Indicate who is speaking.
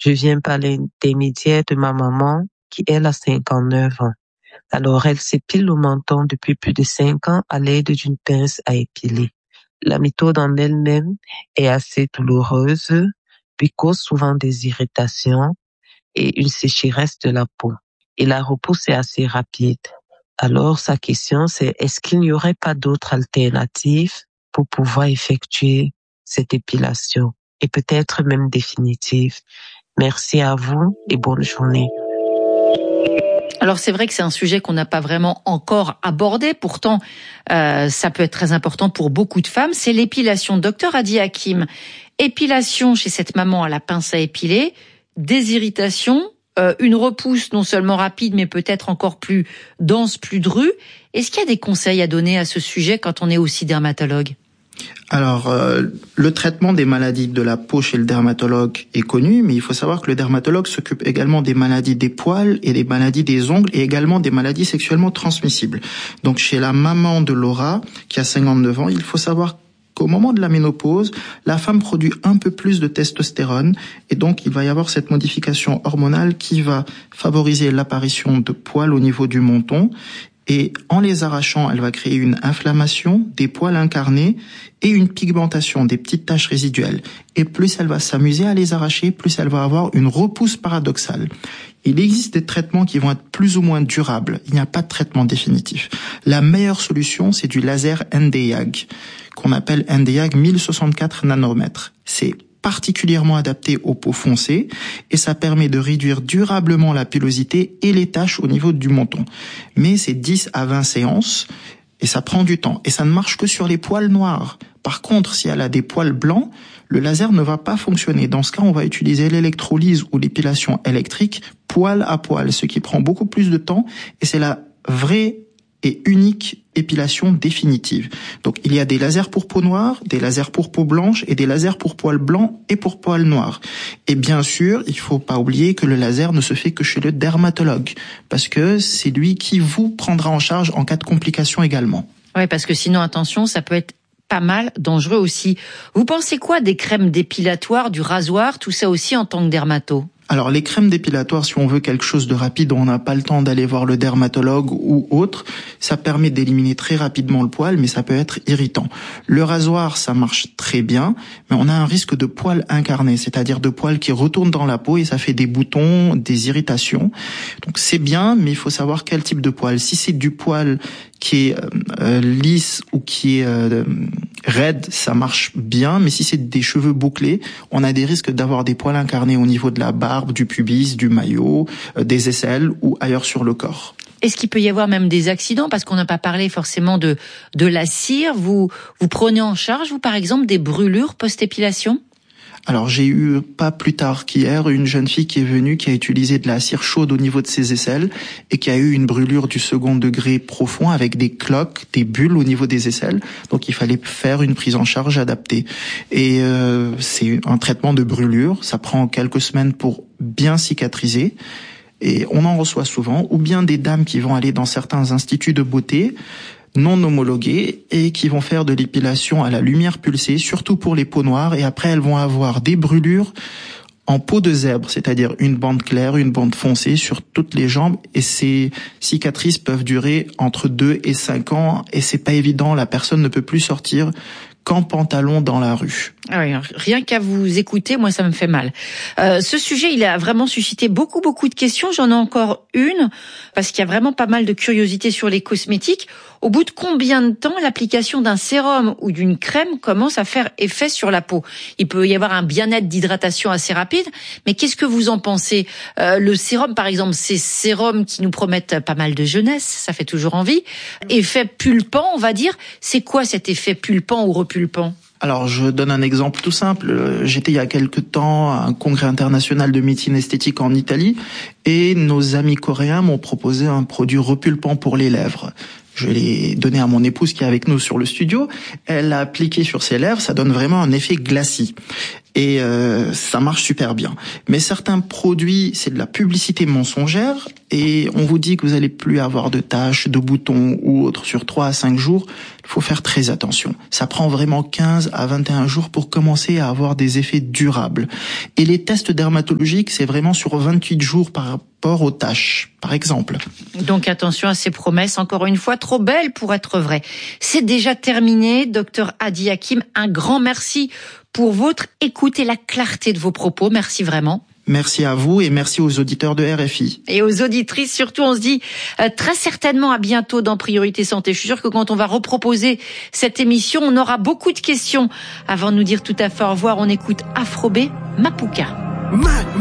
Speaker 1: Je viens par l'intermédiaire de ma maman qui, elle, a 59 ans. Alors, elle s'épile le menton depuis plus de 5 ans à l'aide d'une pince à épiler. La méthode en elle-même est assez douloureuse, puis cause souvent des irritations et une sécheresse de la peau. Et la repousse est assez rapide. Alors, sa question, c'est est-ce qu'il n'y aurait pas d'autres alternatives pour pouvoir effectuer cette épilation et peut-être même définitive? Merci à vous et bonne journée.
Speaker 2: Alors c'est vrai que c'est un sujet qu'on n'a pas vraiment encore abordé, pourtant ça peut être très important pour beaucoup de femmes, c'est l'épilation. Docteur Hadi Hakim, épilation chez cette maman à la pince à épiler, des irritations, une repousse non seulement rapide mais peut-être encore plus dense, plus drue. Est-ce qu'il y a des conseils à donner à ce sujet quand on est aussi dermatologue ?
Speaker 3: Alors, le traitement des maladies de la peau chez le dermatologue est connu, mais il faut savoir que le dermatologue s'occupe également des maladies des poils et des maladies des ongles et également des maladies sexuellement transmissibles. Donc, chez la maman de Laura, qui a 59 ans, il faut savoir qu'au moment de la ménopause, la femme produit un peu plus de testostérone et donc il va y avoir cette modification hormonale qui va favoriser l'apparition de poils au niveau du menton. Et en les arrachant, elle va créer une inflammation, des poils incarnés et une pigmentation, des petites taches résiduelles. Et plus elle va s'amuser à les arracher, plus elle va avoir une repousse paradoxale. Il existe des traitements qui vont être plus ou moins durables. Il n'y a pas de traitement définitif. La meilleure solution, c'est du laser Nd:YAG, qu'on appelle Nd:YAG 1064 nanomètres. C'est particulièrement adapté aux peaux foncées et ça permet de réduire durablement la pilosité et les taches au niveau du menton. Mais c'est 10 à 20 séances et ça prend du temps et ça ne marche que sur les poils noirs. Par contre, si elle a des poils blancs, le laser ne va pas fonctionner. Dans ce cas, on va utiliser l'électrolyse ou l'épilation électrique poil à poil, ce qui prend beaucoup plus de temps et c'est la vraie et unique épilation définitive. Donc il y a des lasers pour peau noire, des lasers pour peau blanche et des lasers pour poils blancs et pour poils noirs. Et bien sûr, il faut pas oublier que le laser ne se fait que chez le dermatologue parce que c'est lui qui vous prendra en charge en cas de complications également.
Speaker 2: Oui, parce que sinon, attention, ça peut être pas mal dangereux aussi. Vous pensez quoi des crèmes dépilatoires, du rasoir, tout ça aussi en tant que dermato ?
Speaker 3: Alors les crèmes dépilatoires, si on veut quelque chose de rapide, on n'a pas le temps d'aller voir le dermatologue ou autre, ça permet d'éliminer très rapidement le poil, mais ça peut être irritant. Le rasoir, ça marche très bien, mais on a un risque de poils incarnés, c'est-à-dire de poils qui retournent dans la peau et ça fait des boutons, des irritations. Donc c'est bien, mais il faut savoir quel type de poil. Si c'est du poil qui est lisse ou qui est raide, ça marche bien, mais si c'est des cheveux bouclés, on a des risques d'avoir des poils incarnés au niveau de la barbe, du pubis, du maillot, des aisselles ou ailleurs sur le corps.
Speaker 2: Est-ce qu'il peut y avoir même des accidents? Parce qu'on n'a pas parlé forcément de la cire. Vous prenez en charge, vous, par exemple, des brûlures post-épilation?
Speaker 3: Alors j'ai eu, pas plus tard qu'hier, une jeune fille qui est venue, qui a utilisé de la cire chaude au niveau de ses aisselles et qui a eu une brûlure du second degré profond avec des cloques, des bulles au niveau des aisselles. Donc il fallait faire une prise en charge adaptée. Et c'est un traitement de brûlure, ça prend quelques semaines pour bien cicatriser. Et on en reçoit souvent, ou bien des dames qui vont aller dans certains instituts de beauté non homologués et qui vont faire de l'épilation à la lumière pulsée, surtout pour les peaux noires, et après elles vont avoir des brûlures en peau de zèbre, c'est-à-dire une bande claire, une bande foncée sur toutes les jambes, et ces cicatrices peuvent durer entre 2 et 5 ans, et c'est pas évident, la personne ne peut plus sortir qu'en pantalon dans la rue.
Speaker 2: Ah oui, rien qu'à vous écouter, moi ça me fait mal. Ce sujet, il a vraiment suscité beaucoup de questions. J'en ai encore une, parce qu'il y a vraiment pas mal de curiosité sur les cosmétiques. Au bout de combien de temps l'application d'un sérum ou d'une crème commence à faire effet sur la peau? Il peut y avoir un bien-être d'hydratation assez rapide, mais qu'est-ce que vous en pensez? Le sérum, par exemple, ces sérums qui nous promettent pas mal de jeunesse, ça fait toujours envie. Effet pulpant, on va dire. C'est quoi cet effet pulpant ou repulpant?
Speaker 3: Alors, je donne un exemple tout simple. J'étais il y a quelque temps à un congrès international de médecine esthétique en Italie et nos amis coréens m'ont proposé un produit repulpant pour les lèvres. Je l'ai donné à mon épouse qui est avec nous sur le studio. Elle l'a appliqué sur ses lèvres, ça donne vraiment un effet glacis. et ça marche super bien. Mais certains produits, c'est de la publicité mensongère et on vous dit que vous allez plus avoir de taches, de boutons ou autres sur 3 à 5 jours. Il faut faire très attention. Ça prend vraiment 15 à 21 jours pour commencer à avoir des effets durables. Et les tests dermatologiques, c'est vraiment sur 28 jours par rapport aux taches, par exemple.
Speaker 2: Donc attention à ces promesses, encore une fois, trop belles pour être vraies. C'est déjà terminé, docteur Hadi Hakim. Un grand merci pour votre écoute et la clarté de vos propos. Merci vraiment.
Speaker 3: Merci à vous et merci aux auditeurs de RFI.
Speaker 2: Et aux auditrices, surtout, on se dit très certainement à bientôt dans Priorité Santé. Je suis sûre que quand on va reproposer cette émission, on aura beaucoup de questions. Avant de nous dire tout à fait au revoir, on écoute Afro B, Mapuka.